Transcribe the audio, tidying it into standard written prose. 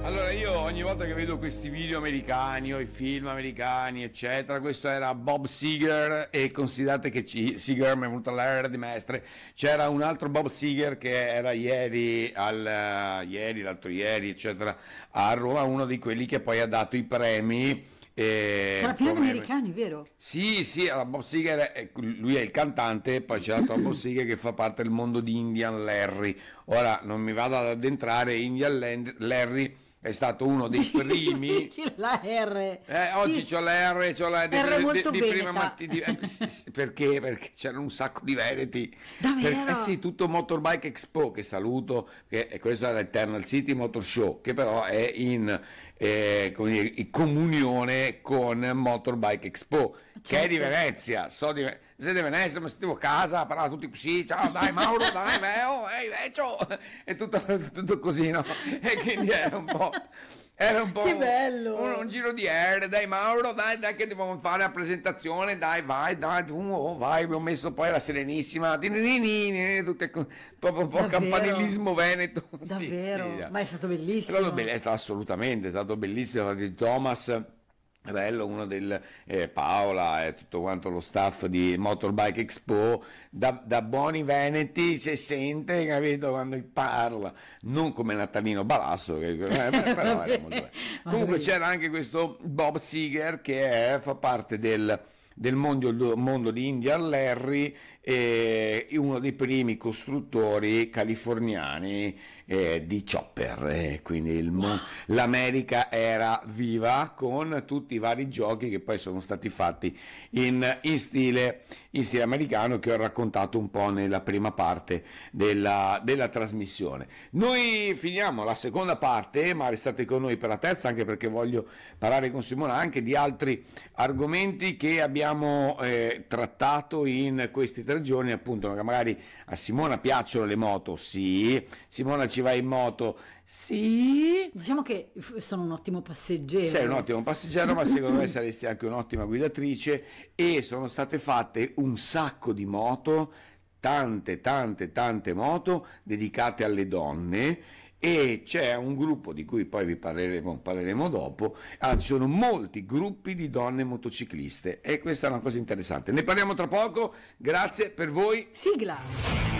Allora, io ogni volta che vedo questi video americani o i film americani, eccetera, questo era Bob Seger e considerate che Seger mi è venuto all'era di mestre. C'era un altro Bob Seger che era ieri, l'altro ieri, eccetera, a Roma, uno di quelli che poi ha dato i premi. Sarà pieno di americani, vero? Sì, sì, allora, Bob Seger, lui è il cantante, poi c'è l'altro Bob Seger che fa parte del mondo di Indian Larry. Ora non mi vado ad addentrare, Larry è stato uno dei primi. Dici la R. Oggi c'ho la R, c'ho la R molto di prima veneta. mattina. Sì, perché? Perché c'erano un sacco di veneti. Davvero? Sì, tutto Motorbike Expo, che saluto, e questo è l'Eternal City Motor Show, che però è in comunione con Motorbike Expo, che è di Venezia. Sei di Venezia, mi sentivo a casa, parlavo tutti così, ciao, dai Mauro, dai Meo, ehi Vecchio, e tutto così, no? E quindi era un po'... Che bello! un giro di air, dai Mauro, dai che dobbiamo fare la presentazione, dai, vai, vai, abbiamo messo poi la Serenissima, tutte proprio campanilismo veneto. Davvero? Sì. Ma è stato bellissimo. È stato assolutamente, è stato bellissimo, di Thomas. È bello, uno del Paola e tutto quanto lo staff di Motorbike Expo, da buoni veneti si sente, capito, quando parla, non come Natalino Balasso, però era molto bello. Comunque c'era anche questo Bob Seger che fa parte del mondo di Indian Larry, uno dei primi costruttori californiani di chopper, quindi l'America era viva con tutti i vari giochi che poi sono stati fatti in stile americano, che ho raccontato un po' nella prima parte della trasmissione. Noi finiamo la seconda parte, ma restate con noi per la terza, anche perché voglio parlare con Simona anche di altri argomenti che abbiamo trattato in questi 3 giorni, appunto, che magari a Simona piacciono le moto, sì, Simona ci va in moto, sì. Diciamo che sono un ottimo passeggero. Sei un ottimo passeggero, ma secondo me saresti anche un'ottima guidatrice, e sono state fatte un sacco di moto, tante moto dedicate alle donne, e c'è un gruppo di cui poi vi parleremo dopo. Ci sono molti gruppi di donne motocicliste e questa è una cosa interessante. Ne parliamo tra poco, grazie per voi. Sigla!